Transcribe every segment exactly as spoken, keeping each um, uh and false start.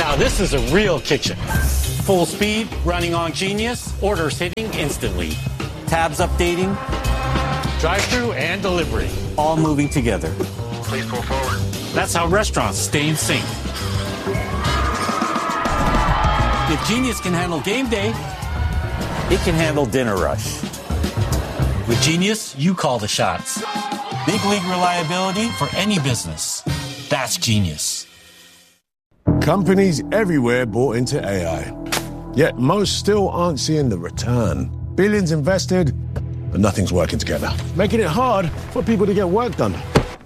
Now this is a real kitchen. Full speed, running on Genius, orders hitting instantly. Tabs updating, drive-through and delivery, all moving together. Please pull forward. That's how restaurants stay in sync. If Genius can handle game day, it can handle dinner rush. With Genius, you call the shots. Big league reliability for any business. That's Genius. Companies everywhere bought into A I. Yet most still aren't seeing the return. Billions invested, but nothing's working together. Making it hard for people to get work done.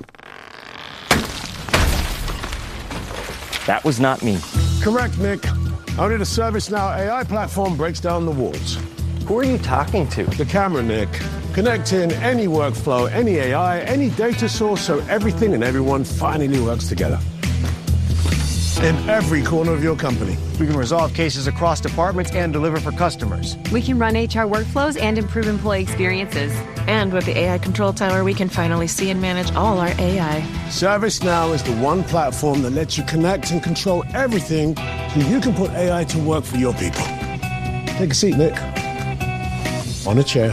That was not me. Correct, Nick. Only the ServiceNow A I platform breaks down the walls. Who are you talking to? The camera, Nick. Connecting any workflow, any A I, any data source so everything and everyone finally works together. In every corner of your company. We can resolve cases across departments and deliver for customers. We can run H R workflows and improve employee experiences. And with the A I Control Tower, we can finally see and manage all our A I. ServiceNow is the one platform that lets you connect and control everything so you can put A I to work for your people. Take a seat, Nick. On a chair.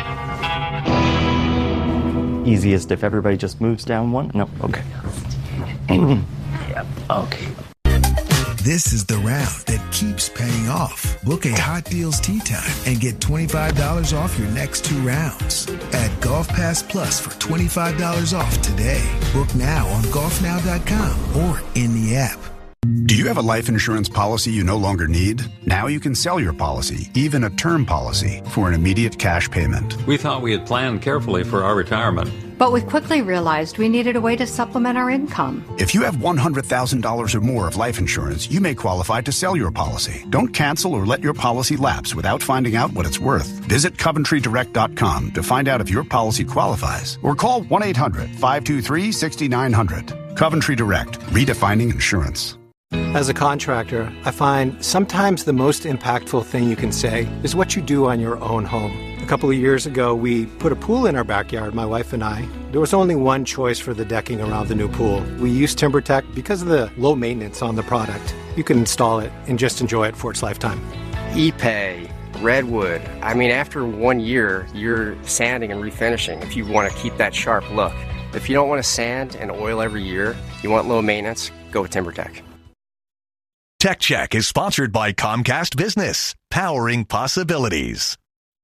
Easiest if everybody just moves down one? No, okay. Yep, okay. This is the round that keeps paying off. Book a Hot Deals Tea Time and get twenty-five dollars off your next two rounds. Add Golf Pass Plus for twenty-five dollars off today. Book now on golf now dot com or in the app. Do you have a life insurance policy you no longer need? Now you can sell your policy, even a term policy, for an immediate cash payment. We thought we had planned carefully for our retirement. But we quickly realized we needed a way to supplement our income. If you have one hundred thousand dollars or more of life insurance, you may qualify to sell your policy. Don't cancel or let your policy lapse without finding out what it's worth. Visit Coventry Direct dot com to find out if your policy qualifies, or call one eight hundred, five two three, six nine zero zero. Coventry Direct, redefining insurance. As a contractor, I find sometimes the most impactful thing you can say is what you do on your own home. A couple of years ago, we put a pool in our backyard, my wife and I. There was only one choice for the decking around the new pool. We used TimberTech because of the low maintenance on the product. You can install it and just enjoy it for its lifetime. ePay, Redwood. I mean, after one year, you're sanding and refinishing if you want to keep that sharp look. If you don't want to sand and oil every year, you want low maintenance, go with TimberTech. Tech Check is sponsored by Comcast Business, powering possibilities.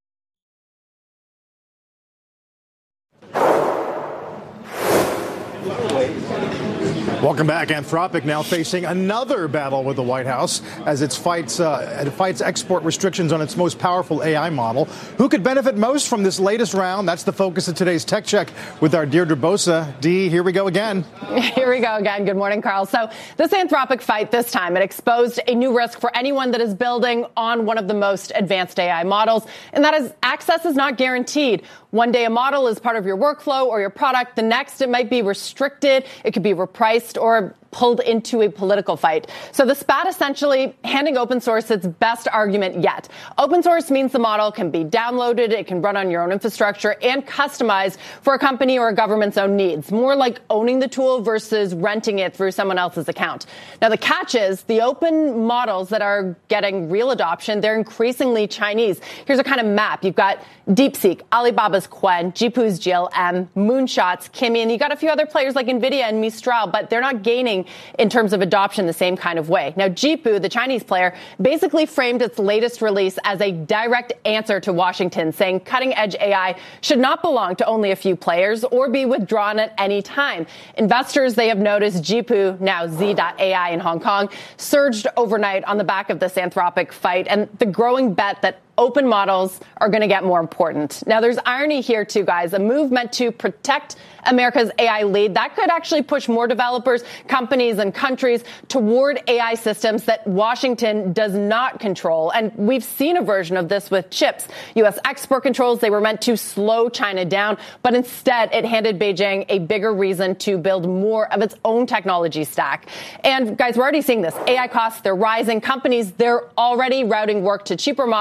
Welcome back. Anthropic now facing another battle with the White House as it fights uh, it fights export restrictions on its most powerful A I model. Who could benefit most from this latest round? That's the focus of today's Tech Check with our Deirdre Bosa. Dee, here we go again. Here we go again. Good morning, Carl. So this Anthropic fight this time, it exposed a new risk for anyone that is building on one of the most advanced A I models, and that is access is not guaranteed. One day a model is part of your workflow or your product. The next, it might be restricted. It could be repriced or pulled into a political fight. So the spat essentially handing open source its best argument yet. Open source means the model can be downloaded, it can run on your own infrastructure, and customized for a company or a government's own needs. More like owning the tool versus renting it through someone else's account. Now the catch is the open models that are getting real adoption, they're increasingly Chinese. Here's a kind of map. You've got DeepSeek, Alibaba's Qwen, Jipu's G L M, Moonshot's Kimi, and you got a few other players like NVIDIA and Mistral, but they're not gaining in terms of adoption the same kind of way. Now, Jipu, the Chinese player, basically framed its latest release as a direct answer to Washington, saying cutting-edge A I should not belong to only a few players or be withdrawn at any time. Investors, they have noticed Jipu, now Z dot A I in Hong Kong, surged overnight on the back of this Anthropic fight and the growing bet that open models are going to get more important. Now, there's irony here, too, guys. A move meant to protect America's A I lead. That could actually push more developers, companies, and countries toward A I systems that Washington does not control. And we've seen a version of this with chips. U S export controls, they were meant to slow China down, but instead it handed Beijing a bigger reason to build more of its own technology stack. And guys, we're already seeing this. A I costs, they're rising. Companies, they're already routing work to cheaper models.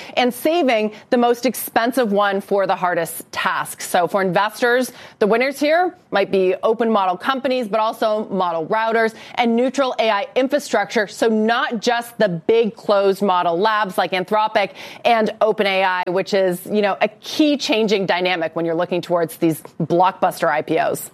and saving the most expensive one for the hardest tasks. So for investors, the winners here might be open model companies, but also model routers and neutral A I infrastructure. So not just the big closed model labs like Anthropic and OpenAI, which is, you know, a key changing dynamic when you're looking towards these blockbuster I P Os.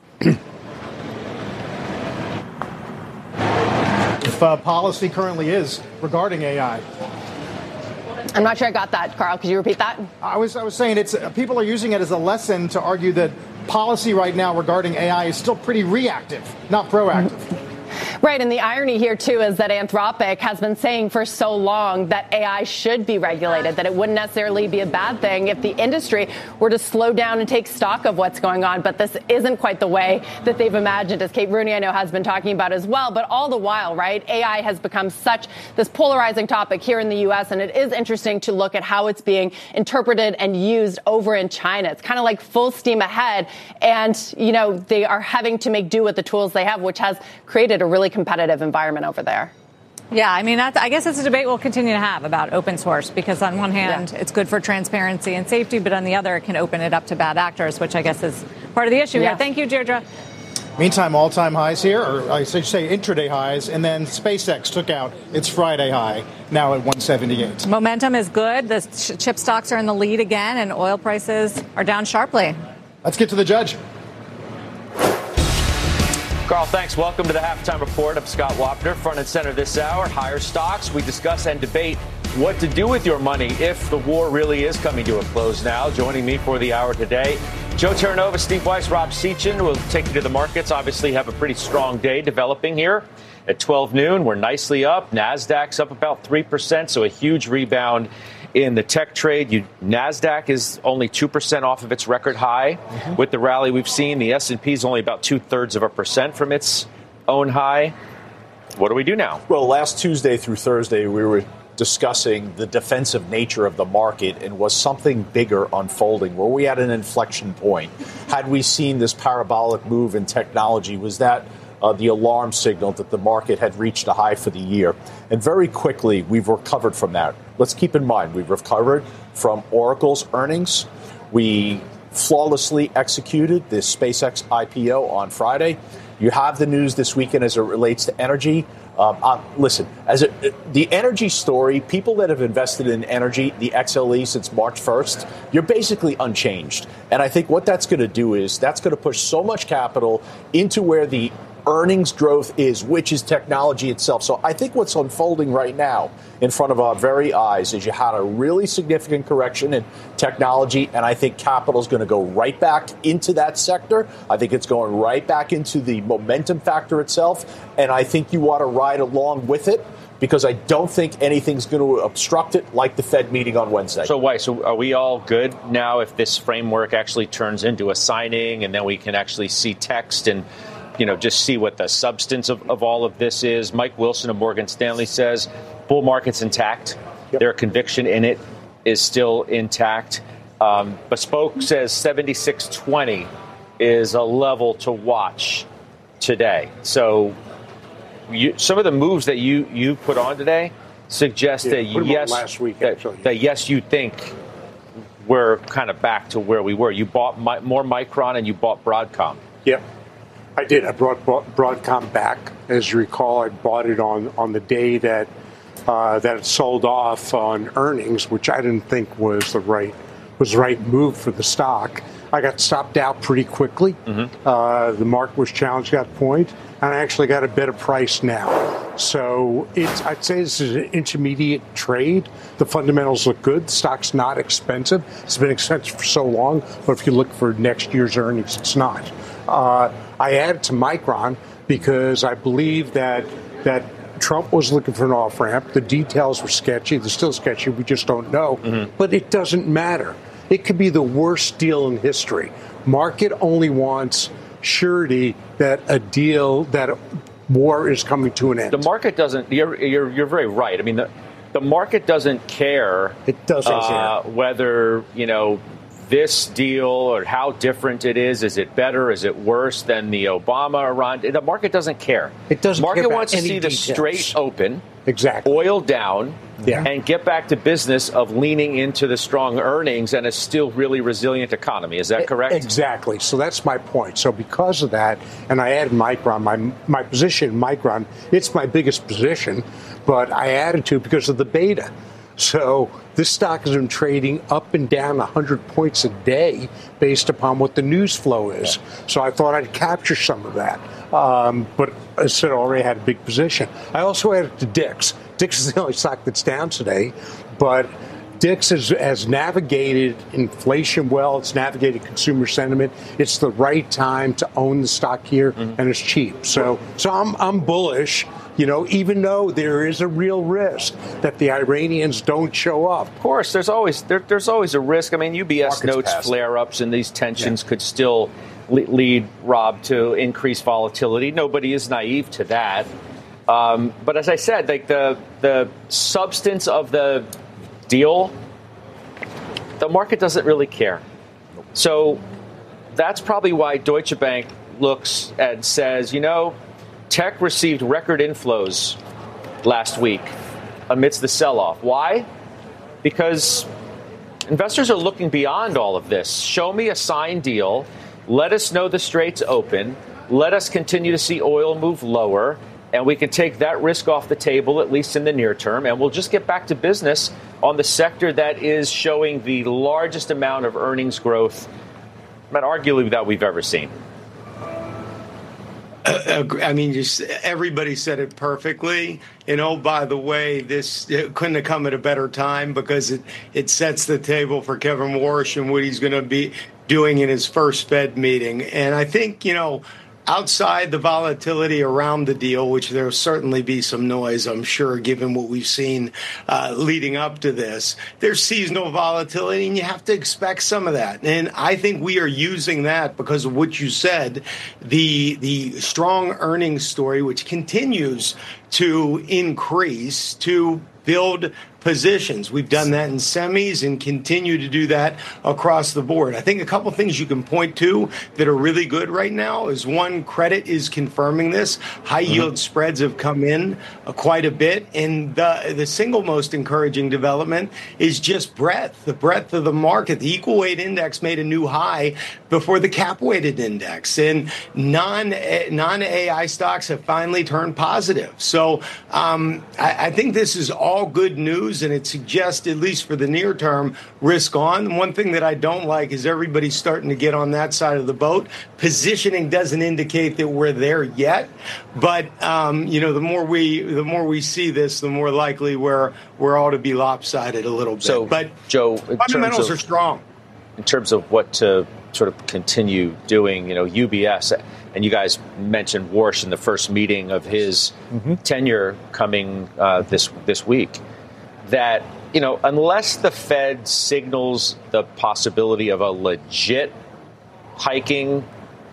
If uh, policy currently is regarding A I. I'm not sure I got that, Carl. Could you repeat that? I was I was saying it's uh, people are using it as a lesson to argue that policy right now regarding A I is still pretty reactive, not proactive. Right. And the irony here, too, is that Anthropic has been saying for so long that A I should be regulated, that it wouldn't necessarily be a bad thing if the industry were to slow down and take stock of what's going on. But this isn't quite the way that they've imagined, as Kate Rooney, I know, has been talking about as well. But all the while, right, A I has become such this polarizing topic here in the U S. And it is interesting to look at how it's being interpreted and used over in China. It's kind of like full steam ahead. And, you know, they are having to make do with the tools they have, which has created a really competitive environment over there. Yeah, I mean, that's, I guess it's a debate we'll continue to have about open source, because on one hand, yeah. it's good for transparency and safety, but on the other, it can open it up to bad actors, which I guess is part of the issue. Yeah. Here. Thank you, Deirdre. Meantime, all-time highs here, or I should say intraday highs, and then SpaceX took out its Friday high, now at one seventy-eight. Momentum is good. The ch- chip stocks are in the lead again, and oil prices are down sharply. Let's get to the judge. Carl, thanks. Welcome to the Halftime Report. I'm Scott Wapner. Front and center this hour, higher stocks. We discuss and debate what to do with your money if the war really is coming to a close now. Joining me for the hour today, Joe Terranova, Steve Weiss, Rob Sechin. We'll take you to the markets. Obviously have a pretty strong day developing here. At twelve noon, we're nicely up. NASDAQ's up about three percent, so a huge rebound in the tech trade. You, NASDAQ is only two percent off of its record high. Mm-hmm. With the rally we've seen, the S and P is only about two-thirds of a percent from its own high. What do we do now? Well, last Tuesday through Thursday, we were discussing the defensive nature of the market, and was something bigger unfolding? Were we at an inflection point? Had we seen this parabolic move in technology? Was that Uh, the alarm signal that the market had reached a high for the year? And very quickly, we've recovered from that. Let's keep in mind, we've recovered from Oracle's earnings. We flawlessly executed the SpaceX I P O on Friday. You have the news this weekend as it relates to energy. Um, uh, listen, as a, the energy story, people that have invested in energy, the X L E since March first, you're basically unchanged. And I think what that's going to do is that's going to push so much capital into where the earnings growth is, which is technology itself. So I think what's unfolding right now in front of our very eyes is you had a really significant correction in technology, and I think capital is going to go right back into that sector. I think it's going right back into the momentum factor itself, and I think you want to ride along with it, because I don't think anything's going to obstruct it like the Fed meeting on Wednesday. So, why? So are we all good now if this framework actually turns into a signing, and then we can actually see text and, you know, just see what the substance of, of all of this is? Mike Wilson of Morgan Stanley says bull market's intact. Yep. Their conviction in it is still intact. Um, Bespoke says seventy-six twenty is a level to watch today. So you, some of the moves that you, you put on today suggest yeah, that yes, last week, that, that yes, you think we're kind of back to where we were. You bought mi- more Micron and you bought Broadcom. Yep. I did. I brought Broadcom back. As you recall, I bought it on, on the day that uh, that it sold off on earnings, which I didn't think was the right was the right move for the stock. I got stopped out pretty quickly. Mm-hmm. Uh, the market was challenged at that point, and I actually got a better price now. So it's, I'd say this is an intermediate trade. The fundamentals look good. The stock's not expensive. It's been expensive for so long, but if you look for next year's earnings, it's not. Uh, I added to Micron because I believe that that Trump was looking for an off-ramp. The details were sketchy. They're still sketchy. We just don't know. Mm-hmm. But it doesn't matter. It could be the worst deal in history. Market only wants surety that a deal, that a war is coming to an end. The market doesn't. You're you're, you're very right. I mean, the the market doesn't care. It doesn't uh, care whether, you know, this deal or how different it is. Is it better? Is it worse than the Obama Iran? The market doesn't care. It doesn't. The market care about wants to any see details. the straight open. Exactly. Oil down. Yeah. And get back to business of leaning into the strong earnings and a still really resilient economy. Is that correct? Exactly. So that's my point. So because of that, and I added Micron, my my position in Micron, it's my biggest position, but I added to it because of the beta. So this stock has been trading up and down one hundred points a day based upon what the news flow is. Yeah. So I thought I'd capture some of that. Um, but as I said, I already had a big position. I also added to D I X. D I X is the only stock that's down today, but D I X has, has navigated inflation well. It's navigated consumer sentiment. It's the right time to own the stock here, mm-hmm. and it's cheap. So, so I'm I'm bullish. You know, even though there is a real risk that the Iranians don't show up. Of course, there's always there, there's always a risk. I mean, U B S Market's notes passing. flare-ups, and these tensions yeah. could still lead, Rob, to increased volatility. Nobody is naive to that. Um, but as I said, like the the substance of the deal, the market doesn't really care. So that's probably why Deutsche Bank looks and says, you know, tech received record inflows last week amidst the sell-off. Why? Because investors are looking beyond all of this. Show me a signed deal. Let us know the strait's open. Let us continue to see oil move lower. And we can take that risk off the table, at least in the near term. And we'll just get back to business on the sector that is showing the largest amount of earnings growth, but arguably that we've ever seen. Uh, I mean, just everybody said it perfectly. And oh, by the way, this it couldn't have come at a better time because it, it sets the table for Kevin Warsh and what he's going to be doing in his first Fed meeting. And I think, you know, outside the volatility around the deal, which there'll certainly be some noise, I'm sure, given what we've seen uh, leading up to this, there's seasonal volatility, and you have to expect some of that. And I think we are using that because of what you said, the the strong earnings story, which continues to increase, to build positions. We've done that in semis and continue to do that across the board. I think a couple things you can point to that are really good right now is, one, credit is confirming this. High yield mm-hmm. spreads have come in uh, quite a bit. And the, the single most encouraging development is just breadth, the breadth of the market. The equal weight index made a new high before the cap weighted index. And non, non-A I stocks have finally turned positive. So um, I, I think this is all good news. And it suggests, at least for the near term, risk on. One thing that I don't like is everybody's starting to get on that side of the boat. Positioning doesn't indicate that we're there yet, but um, you know, the more we the more we see this, the more likely we're we're all to be lopsided a little bit. So, but Joe, fundamentals of, are strong. In terms of what to sort of continue doing, you know, U B S. And you guys mentioned Warsh in the first meeting of his mm-hmm. tenure coming uh, this this week. That, you know, unless the Fed signals the possibility of a legit hiking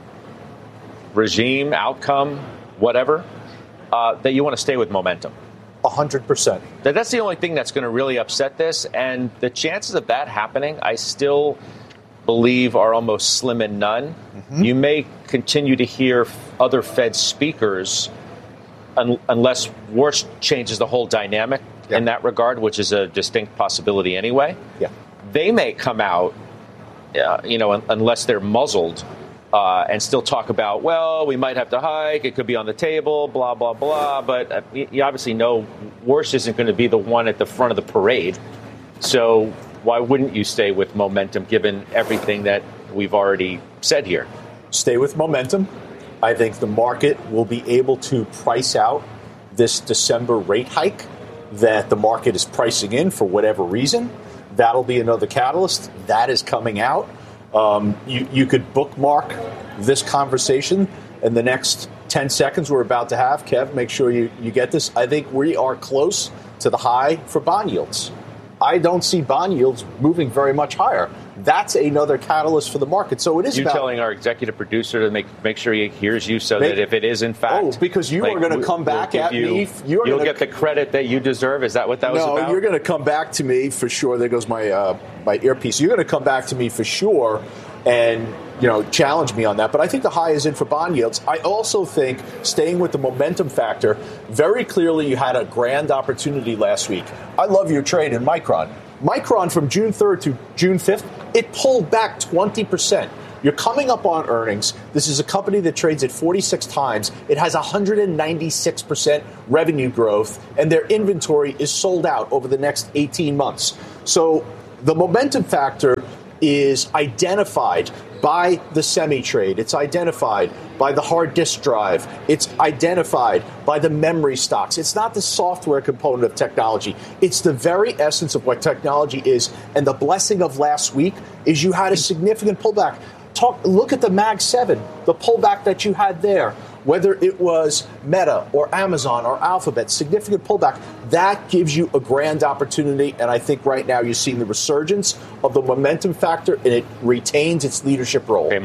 regime, outcome, whatever, uh, that you want to stay with momentum. A hundred percent. That that's the only thing that's going to really upset this. And the chances of that happening, I still believe, are almost slim and none. Mm-hmm. You may continue to hear other Fed speakers un- unless Warsh changes the whole dynamic yeah. in that regard, which is a distinct possibility anyway. Yeah. They may come out, uh, you know, un- unless they're muzzled, uh, and still talk about, well, we might have to hike, it could be on the table, blah, blah, blah. But uh, you obviously know Warsh isn't going to be the one at the front of the parade. So why wouldn't you stay with momentum, given everything that we've already said here? Stay with momentum. I think the market will be able to price out this December rate hike that the market is pricing in for whatever reason. That'll be another catalyst. That is coming out. Um, you, you could bookmark this conversation in the next ten seconds we're about to have. Kev, make sure you, you get this. I think we are close to the high for bond yields. I don't see bond yields moving very much higher. That's another catalyst for the market. So it is you about telling our executive producer to make make sure he hears you, so make, that if it is in fact, oh, because you like, are going to come back we'll at you, me. You're you'll gonna, get the credit that you deserve. Is that what that was no, about? No, you're going to come back to me for sure. There goes my uh, my earpiece. You're going to come back to me for sure, and you know, challenge me on that. But I think the high is in for bond yields. I also think, staying with the momentum factor, very clearly you had a grand opportunity last week. I love your trade in Micron. Micron from June third to June fifth, it pulled back twenty percent. You're coming up on earnings. This is a company that trades at forty-six times. It has one hundred ninety-six percent revenue growth, and their inventory is sold out over the next eighteen months. So the momentum factor is identified by the semi trade. It's identified by the hard disk drive. It's identified by the memory stocks. It's not the software component of technology. It's the very essence of what technology is. And the blessing of last week is you had a significant pullback. Talk, look at the Mag seven, the pullback that you had there, whether it was Meta or Amazon or Alphabet, significant pullback. That gives you a grand opportunity. And I think right now you're seeing the resurgence of the momentum factor, and it retains its leadership role.